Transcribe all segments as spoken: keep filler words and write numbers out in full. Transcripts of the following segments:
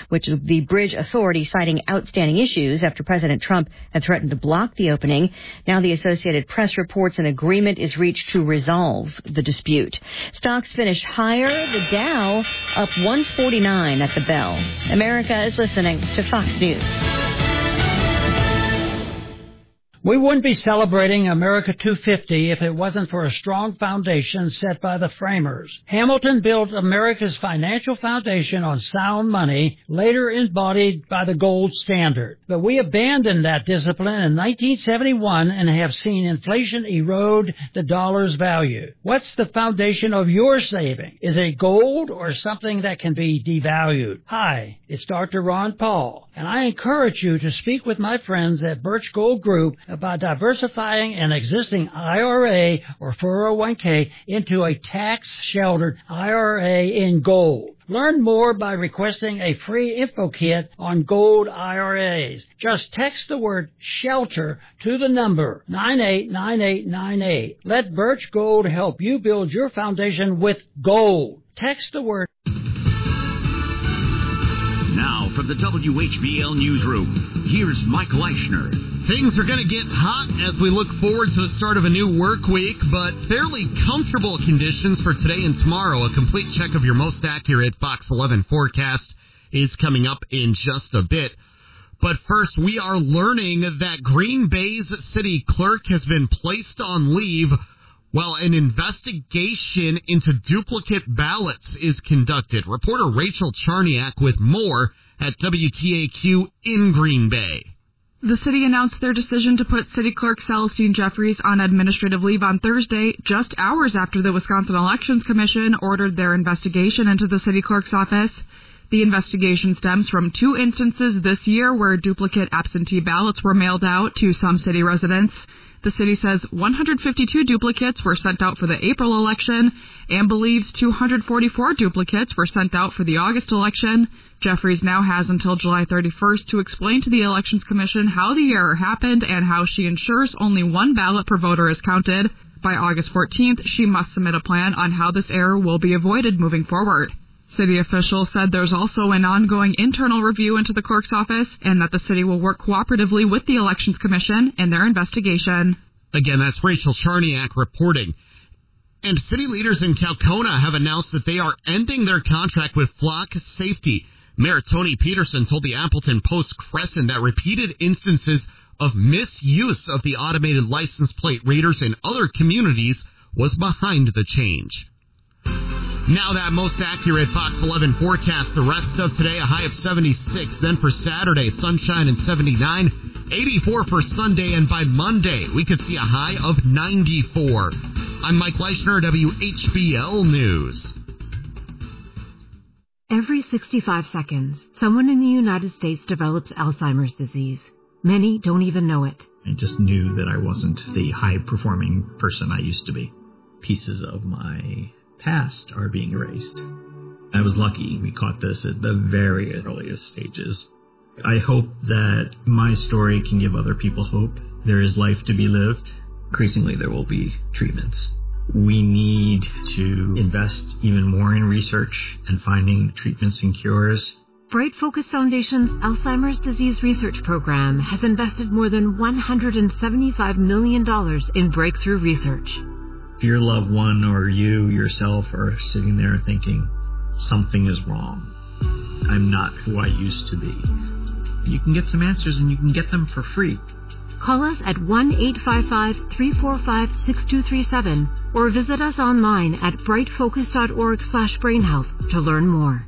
which the bridge authority citing outstanding issues after President Trump had threatened to block the opening. Now the Associated Press reports an agreement is reached to resolve the dispute. Stocks finished higher, the Dow up one forty-nine at the bell. America is listening to Fox News. We wouldn't be celebrating America two fifty if it wasn't for a strong foundation set by the framers. Hamilton built America's financial foundation on sound money, later embodied by the gold standard. But we abandoned that discipline in nineteen seventy-one and have seen inflation erode the dollar's value. What's the foundation of your saving? Is it gold or something that can be devalued? Hi, it's Doctor Ron Paul, and I encourage you to speak with my friends at Birch Gold Group about diversifying an existing I R A or four oh one k into a tax-sheltered I R A in gold. Learn more by requesting a free info kit on gold I R As. Just text the word SHELTER to the number nine eight nine eight nine eight. Let Birch Gold help you build your foundation with gold. Text the word. Now from the W H B L Newsroom, here's Michael Eichner. Things are going to get hot as we look forward to the start of a new work week, but fairly comfortable conditions for today and tomorrow. A complete check of your most accurate Fox eleven forecast is coming up in just a bit. But first, we are learning that Green Bay's city clerk has been placed on leave while an investigation into duplicate ballots is conducted. Reporter Rachel Charniak with more at W T A Q in Green Bay. The city announced their decision to put City Clerk Celestine Jeffries on administrative leave on Thursday, just hours after the Wisconsin Elections Commission ordered their investigation into the city clerk's office. The investigation stems from two instances this year where duplicate absentee ballots were mailed out to some city residents. The city says one hundred fifty-two duplicates were sent out for the April election and believes two hundred forty-four duplicates were sent out for the August election. Jeffries now has until July thirty-first to explain to the Elections Commission how the error happened and how she ensures only one ballot per voter is counted. By August fourteenth, she must submit a plan on how this error will be avoided moving forward. City officials said there's also an ongoing internal review into the clerk's office and that the city will work cooperatively with the Elections Commission in their investigation. Again, that's Rachel Charniak reporting. And city leaders in Kaukauna have announced that they are ending their contract with Flock Safety. Mayor Tony Peterson told the Appleton Post-Crescent that repeated instances of misuse of the automated license plate readers in other communities was behind the change. Now that most accurate Fox eleven forecast. The rest of today, a high of seventy-six. Then for Saturday, sunshine and seventy-nine. eighty-four for Sunday. And by Monday, we could see a high of ninety-four. I'm Mike Leischner, W H B L News. Every sixty-five seconds, someone in the United States develops Alzheimer's disease. Many don't even know it. I just knew that I wasn't the high-performing person I used to be. Pieces of my past are being erased. I was lucky we caught this at the very earliest stages. I hope that my story can give other people hope. There is life to be lived. Increasingly, there will be treatments. We need to invest even more in research and finding treatments and cures. Bright Focus Foundation's Alzheimer's Disease Research Program has invested more than one hundred seventy-five million dollars in breakthrough research. If your loved one or you yourself are sitting there thinking, something is wrong, I'm not who I used to be, you can get some answers and you can get them for free. Call us at one eight five five, three four five, six two three seven or visit us online at bright focus dot org slash brain health to learn more.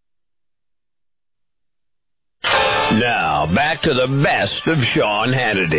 Now, back to the best of Sean Hannity.